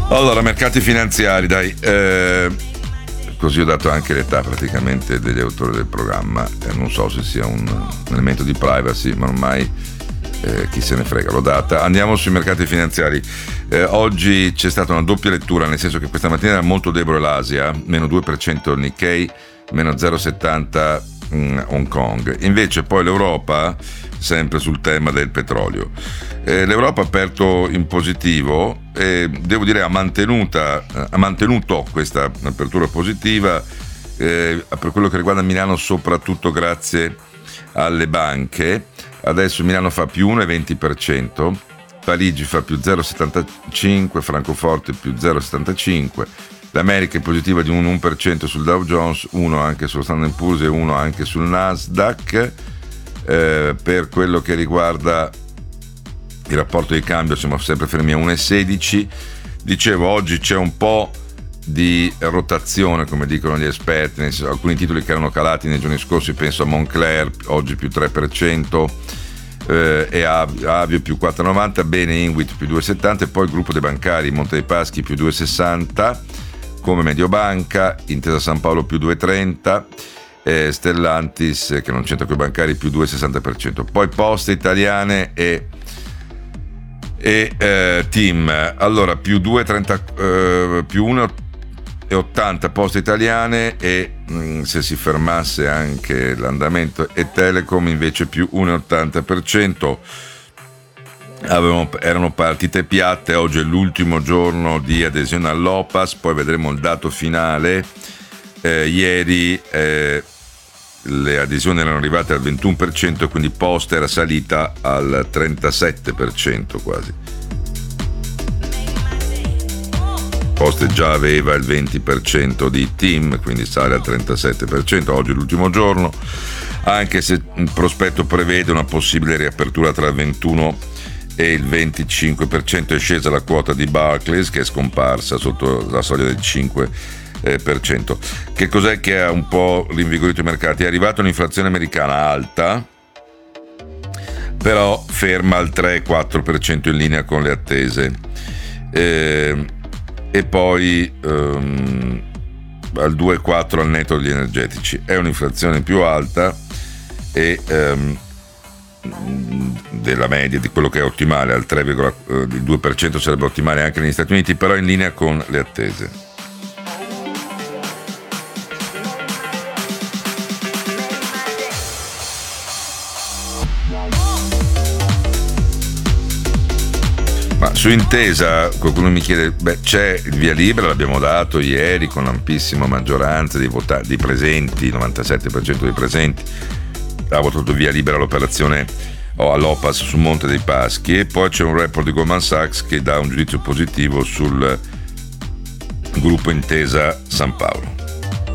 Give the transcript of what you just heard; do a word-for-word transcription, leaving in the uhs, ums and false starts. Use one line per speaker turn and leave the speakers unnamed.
Allora, mercati finanziari, dai. Eh, così ho dato anche l'età praticamente degli autori del programma. Eh, non so se sia un, un elemento di privacy, ma ormai eh, chi se ne frega, l'ho data. Andiamo sui mercati finanziari. Eh, oggi c'è stata una doppia lettura, nel senso che questa mattina era molto debole l'Asia, meno due per cento il Nikkei, meno zero virgola settanta mh, Hong Kong. Invece poi l'Europa, sempre sul tema del petrolio. Eh, L'Europa ha aperto in positivo e devo dire ha, mantenuta, ha mantenuto questa apertura positiva eh, per quello che riguarda Milano, soprattutto grazie alle banche. Adesso Milano fa più uno virgola venti per cento, Parigi fa più zero virgola settantacinque, Francoforte più zero virgola settantacinque, l'America è positiva di un uno per cento sul Dow Jones, uno anche sullo Standard and Poor's e uno anche sul Nasdaq. Eh, per quello che riguarda il rapporto di cambio siamo sempre fermi a uno virgola sedici. Dicevo, oggi c'è un po' di rotazione, come dicono gli esperti, nel senso, alcuni titoli che erano calati nei giorni scorsi, penso a Moncler, oggi più tre per cento, eh, e Avio più quattro virgola novanta, bene Inwit più due virgola settanta, e poi il gruppo dei bancari Monte dei Paschi più due virgola sessanta, come Mediobanca, Intesa San Paolo più due virgola trenta, eh, Stellantis, che non c'entra con i bancari, più due virgola sessanta per cento, poi Poste Italiane e e eh, Team, allora più due virgola trenta, eh, più uno virgola ottanta Poste Italiane, e mh, se si fermasse anche l'andamento, e Telecom invece più uno virgola ottanta per cento. Avevano, erano partite piatte. Oggi è l'ultimo giorno di adesione all'O P A S, poi vedremo il dato finale. Eh, ieri eh, le adesioni erano arrivate al ventuno per cento, quindi Poste era salita al trentasette per cento quasi. Poste già aveva il venti per cento di Team, quindi sale al trentasette per cento. Oggi è l'ultimo giorno, anche se il prospetto prevede una possibile riapertura tra il ventuno e il venticinque per cento. È scesa la quota di Barclays, che è scomparsa sotto la soglia del cinque per cento. Che cos'è che ha un po' rinvigorito i mercati? È arrivata un'inflazione americana alta, però ferma al tre virgola quattro per cento, in linea con le attese, eh, e poi ehm, al due virgola quattro al netto degli energetici. È un'inflazione più alta e ehm, della media, di quello che è ottimale, al tre virgola due per cento sarebbe ottimale anche negli Stati Uniti, però in linea con le attese. Ma su Intesa qualcuno mi chiede, beh, c'è il via libera, l'abbiamo dato ieri con ampissima maggioranza di, vota- di presenti, novantasette per cento dei presenti ha votato via libera l'operazione oh, all'O P A S su Monte dei Paschi, e poi c'è un report di Goldman Sachs che dà un giudizio positivo sul gruppo Intesa San Paolo.